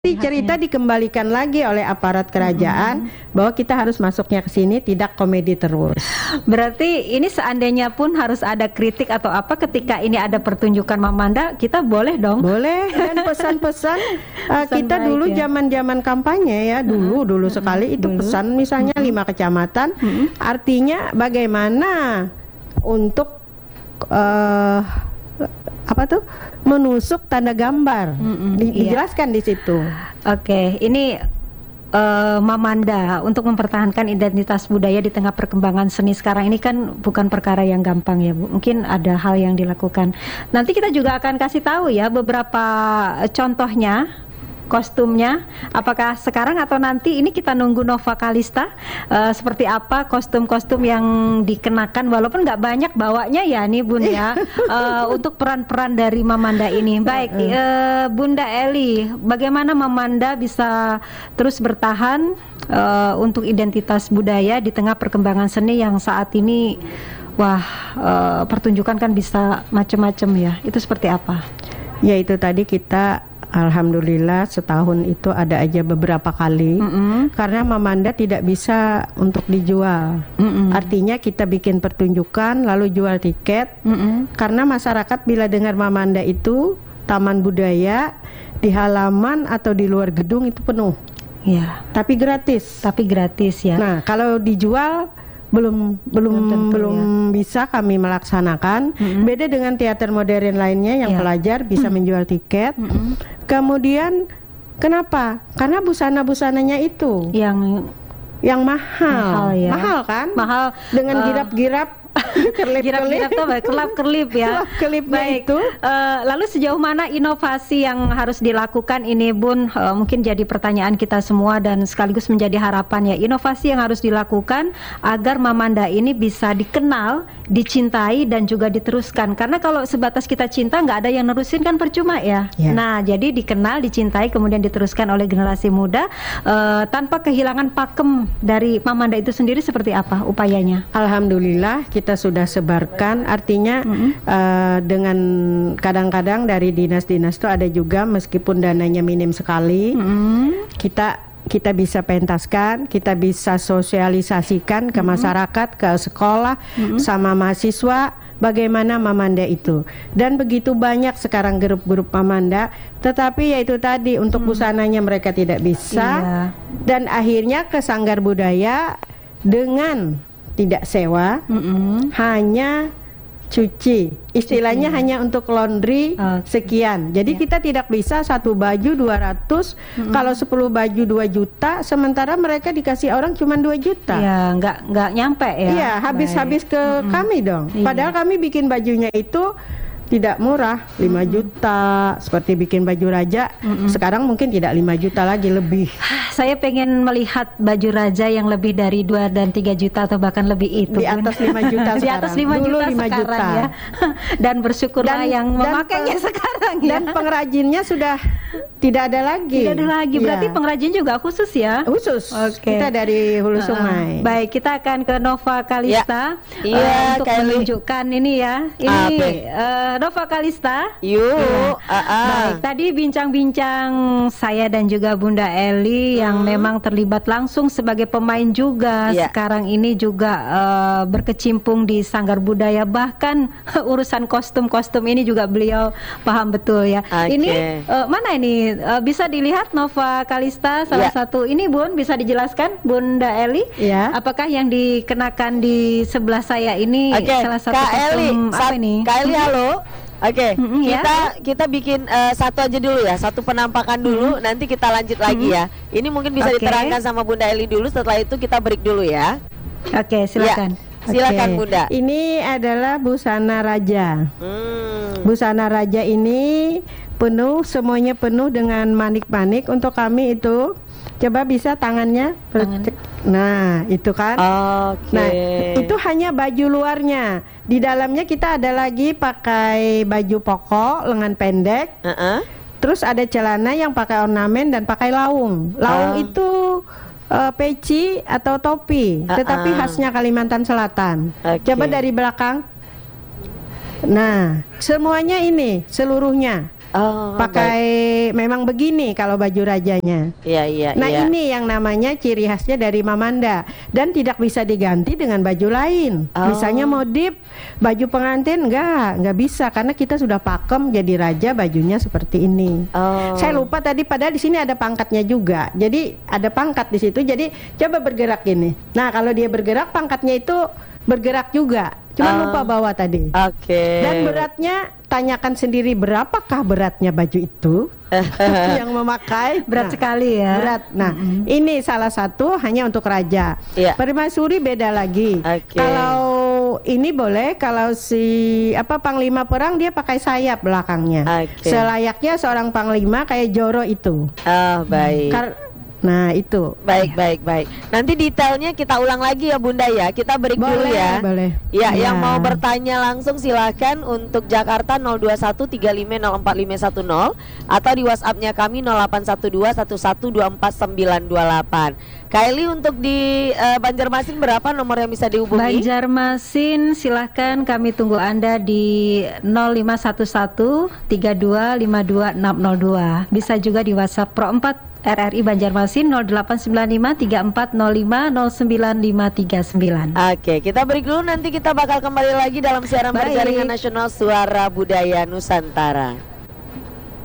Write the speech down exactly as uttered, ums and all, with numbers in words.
Cerita dikembalikan lagi oleh aparat kerajaan mm-hmm. bahwa kita harus masuknya ke sini, tidak komedi terus. Berarti ini seandainya pun harus ada kritik atau apa ketika ini ada pertunjukan Mamanda, kita boleh dong? Boleh. Dan pesan-pesan uh, kita dulu zaman-zaman ya. kampanye ya, dulu dulu mm-hmm. sekali itu dulu. pesan misalnya mm-hmm. lima kecamatan, mm-hmm. artinya bagaimana untuk uh, apa tuh menusuk tanda gambar, mm-mm, di, iya. dijelaskan di situ. Oke, ini uh, Mamanda untuk mempertahankan identitas budaya di tengah perkembangan seni sekarang ini kan bukan perkara yang gampang ya Bu. Mungkin ada hal yang dilakukan. Nanti kita juga akan kasih tahu ya beberapa contohnya kostumnya, apakah sekarang atau nanti. Ini kita nunggu Nova Kalista uh, seperti apa kostum-kostum yang dikenakan, walaupun nggak banyak bawanya ya nih Bun ya uh, untuk peran-peran dari Mamanda ini. Baik, uh, Bunda Eli, bagaimana Mamanda bisa terus bertahan uh, untuk identitas budaya di tengah perkembangan seni yang saat ini wah uh, pertunjukan kan bisa macam-macam ya, itu seperti apa? Ya itu tadi kita alhamdulillah setahun itu ada aja beberapa kali, mm-hmm. karena Mamanda tidak bisa untuk dijual. Mm-hmm. Artinya kita bikin pertunjukan lalu jual tiket, mm-hmm. karena masyarakat bila dengar Mamanda itu taman budaya di halaman atau di luar gedung itu penuh. Ya. Tapi gratis. Tapi gratis ya. Nah kalau dijual belum belum belum, belum ya. bisa kami melaksanakan. Mm-hmm. Beda dengan teater modern lainnya yang yeah. pelajar bisa mm-hmm. menjual tiket. Mm-hmm. Kemudian kenapa? Karena busana-busananya itu yang yang mahal, mahal, ya. mahal kan? Mahal dengan uh, girap-girap. Girap-girap tuh kelap-kelip ya. Kelip Baik. Itu. Uh, lalu sejauh mana inovasi yang harus dilakukan ini Bun? Uh, mungkin jadi pertanyaan kita semua dan sekaligus menjadi harapan ya. Inovasi yang harus dilakukan agar Mamanda ini bisa dikenal, dicintai dan juga diteruskan. Karena kalau sebatas kita cinta nggak ada yang nerusin kan percuma ya. Yeah. Nah jadi dikenal, dicintai kemudian diteruskan oleh generasi muda uh, tanpa kehilangan pakem dari Mamanda itu sendiri, seperti apa upayanya? Alhamdulillah kita sudah sebarkan, artinya mm-hmm. uh, dengan kadang-kadang dari dinas-dinas itu ada juga meskipun dananya minim sekali, mm-hmm. kita kita bisa pentaskan, kita bisa sosialisasikan ke mm-hmm. masyarakat, ke sekolah, mm-hmm. sama mahasiswa bagaimana Mamanda itu. Dan begitu banyak sekarang grup-grup Mamanda, tetapi yaitu tadi untuk mm. busananya mereka tidak bisa, iya. dan akhirnya ke Sanggar Budaya dengan tidak sewa, mm-hmm. hanya cuci, istilahnya cuci. Hanya untuk laundry okay. sekian. Jadi yeah. kita tidak bisa satu baju dua ratus, mm-hmm. kalau sepuluh baju dua juta, sementara mereka dikasih orang cuma dua juta. Ya, nggak nggak nyampe ya. Iya, habis-habis ke mm-hmm. kami dong. Padahal yeah. kami bikin bajunya itu tidak murah, lima mm-hmm. juta, seperti bikin baju raja, mm-hmm. sekarang mungkin tidak lima juta lagi, lebih. Saya pengen melihat baju raja yang lebih dari dua dan tiga juta atau bahkan lebih itu. Di atas lima juta sekarang. Di atas lima juta lima sekarang juta. Ya. Dan bersyukurlah dan, yang memakainya dan sekarang ya. Dan pengrajinnya sudah tidak ada lagi. Tidak ada lagi, berarti ya. pengrajin juga khusus ya? Khusus, okay. kita dari Hulu Sungai. uh, Baik, kita akan ke Nova Kalista ya. uh, ya, untuk Kylie. menunjukkan ini ya. Ini uh, Nova Kalista. Yuk. Ya. Uh, uh. Baik, tadi bincang-bincang saya dan juga Bunda Eli hmm. yang memang terlibat langsung sebagai pemain juga. Ya. Sekarang ini juga uh, berkecimpung di Sanggar Budaya, bahkan urusan kostum-kostum ini juga beliau paham betul ya. Okay. Ini uh, mana ini uh, bisa dilihat Nova Kalista salah ya. satu ini Bun, bisa dijelaskan Bunda Eli? Ya. Apakah yang dikenakan di sebelah saya ini okay. salah satu Kak kostum Eli, apa ini? Kak Eli halo. Oke, okay, mm-hmm, kita ya? kita bikin uh, satu aja dulu ya, satu penampakan dulu, mm-hmm. nanti kita lanjut lagi mm-hmm. ya. Ini mungkin bisa okay. diterangkan sama Bunda Eli dulu, setelah itu kita break dulu ya. Oke, okay, silakan. Ya, silakan okay. Bunda. Ini adalah busana raja. Hmm. Busana raja ini penuh, semuanya penuh dengan manik-manik. Untuk kami itu, coba bisa tangannya. Tangan. Nah, itu kan. Okay. Nah, itu hanya baju luarnya. Di dalamnya kita ada lagi pakai baju pokok lengan pendek. Uh-uh. Terus ada celana yang pakai ornamen dan pakai laung. Laung uh. itu uh, peci atau topi, uh-uh. tetapi khasnya Kalimantan Selatan. Okay. Coba dari belakang. Nah, semuanya ini, seluruhnya Oh, pakai memang begini kalau baju rajanya. Iya, iya, Nah iya. ini yang namanya ciri khasnya dari Mamanda dan tidak bisa diganti dengan baju lain. Oh. Misalnya modif baju pengantin enggak, enggak bisa karena kita sudah pakem jadi raja bajunya seperti ini. Oh. Saya lupa tadi padahal di sini ada pangkatnya juga. Jadi ada pangkat di situ. Jadi coba bergerak ini. Nah kalau dia bergerak pangkatnya itu bergerak juga. Cuma Oh. lupa bawa tadi. Oke. Dan beratnya tanyakan sendiri berapakah beratnya baju itu yang memakai. Berat Nah, sekali ya. Berat. Nah, ini salah satu hanya untuk raja. Iya. Permaisuri beda lagi. Oke. Kalau ini boleh, kalau si apa panglima perang dia pakai sayap belakangnya. Oke. Selayaknya seorang panglima kayak Joro itu. Oh, baik. Kar- nah, itu. Baik, baik, baik. Nanti detailnya kita ulang lagi ya Bunda ya. Kita break dulu Boleh, ya. boleh. Ya, Ya. yang mau bertanya langsung silakan untuk Jakarta nol dua satu tiga lima nol empat lima satu nol atau di WhatsApp-nya kami nol delapan satu dua satu satu dua empat sembilan dua delapan. Kylie untuk di eh, Banjarmasin berapa nomor yang bisa dihubungi? Banjarmasin silahkan kami tunggu Anda di nol lima satu satu tiga dua lima dua enam nol dua. Bisa juga di WhatsApp Pro empat R R I Banjarmasin nol delapan sembilan lima tiga empat nol lima nol sembilan lima tiga sembilan. Oke, kita break dulu, nanti kita bakal kembali lagi dalam siaran Baik. Berjaringan Nasional Suara Budaya Nusantara.